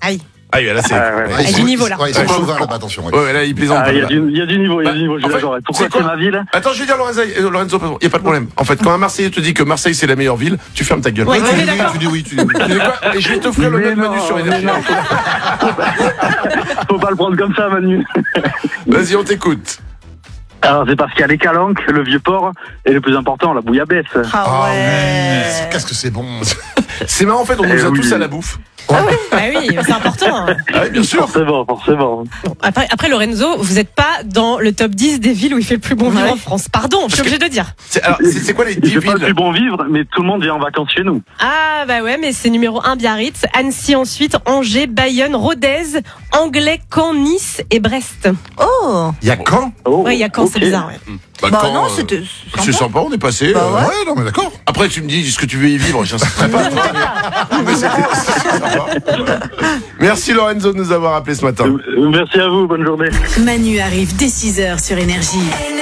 Aïe. Ah oui, là c'est. Il y a du niveau là. Ouais, ils sont pas ouverts là-bas, attention. Ouais, là il plaisante. Il y a du niveau, je suis d'accord. Pourquoi c'est ma ville? Attends, je vais dire Lorenzo, il n'y a pas de problème. En fait, quand un Marseillais te dit que Marseille c'est la meilleure ville, tu fermes ta gueule. Ouais, on est d'accord. Tu dis oui, tu dis oui. Tu sais quoi? Et je vais t'offrir le même menu sur Énergie. Faut pas le prendre comme ça, Manu. Vas-y, on t'écoute. Alors, c'est parce qu'il y a les calanques, le vieux port, et le plus important, la bouillabaisse. Ah ouais. Qu'est-ce que c'est bon. C'est marrant, en fait, on nous a oui. tous à la bouffe. Ah oui, c'est important. Ah oui, bien sûr. Forcément. Après Lorenzo, vous n'êtes pas dans le top 10 des villes où il fait le plus bon vivre en France. Pardon, je suis obligée de le dire. Alors, c'est quoi les 10 C'est pas le plus villes? bon vivre, mais tout le monde vient en vacances chez nous. Ah bah ouais, mais c'est numéro 1 Biarritz, Annecy ensuite, Angers, Bayonne, Rodez, Anglet, Caen, Nice et Brest. Oh. Il y a Caen? Ouais, il y a Caen, c'est bizarre. Ouais. Bah, Bah Caen, non, c'était c'est sympa, on est passé. Bah ouais. Ouais, non, mais d'accord. Après, tu me dis ce que tu veux y vivre, j'inciterai pas. Mais c'est sympa. Merci Lorenzo de nous avoir appelé ce matin. Merci à vous, bonne journée. Manu arrive dès 6h sur Énergie.